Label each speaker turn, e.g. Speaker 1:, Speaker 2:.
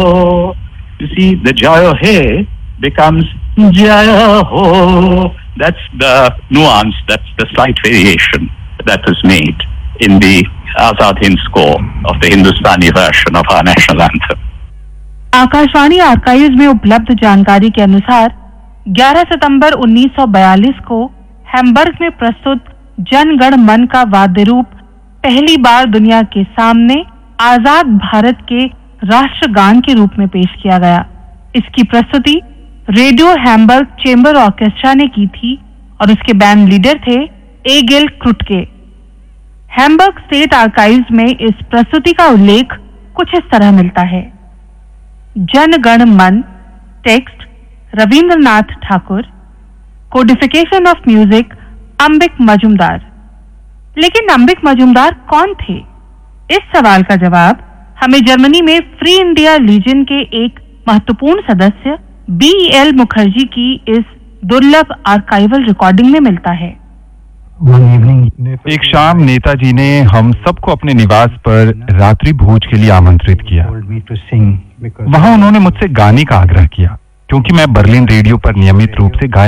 Speaker 1: You see, the Jaya He becomes Jaya Ho. That's the nuance, that's the slight variation that was made in the Azad Hind score of the Hindustani version of our national anthem.
Speaker 2: Akashvani archives में उपलब्ध जानकारी के अनुसार 11 सितंबर 1942 को Hamburg में प्रस्तुत जन गण मन का वाद्य रूप पहली बार दुनिया के सामने आजाद भारत के राष्ट्रगान के रूप में पेश किया गया। इसकी प्रस्तुति रेडियो हैम्बर्ग चेंबर ऑर्केस्ट्रा ने की थी और उसके बैंड लीडर थे एगिल क्रुटके। हैम्बर्ग स्टेट आर्काइव्स में इस प्रस्तुति का उल्लेख कुछ इस तरह मिलता है। जन गण मन, text Rabindranath Thakur, codification of music अंबिक Majumdar. लेकिन अंबिक मजुमदार कौन थे? इस सवाल का जवाब हमें जर्मनी में फ्री इंडिया लीजन के एक महत्वपूर्ण सदस्य B.L. मुखर्जी की इस दुर्लभ आर्काइवल रिकॉर्डिंग में मिलता है।
Speaker 3: एक शाम नेताजी ने हम सबको अपने निवास पर रात्रि भोज के लिए आमंत्रित किया। वहां उन्होंने मुझसे गाने का आग्रह किया क्योंकि मैं बर्लिन रेडियो पर नियमित रूप से गाया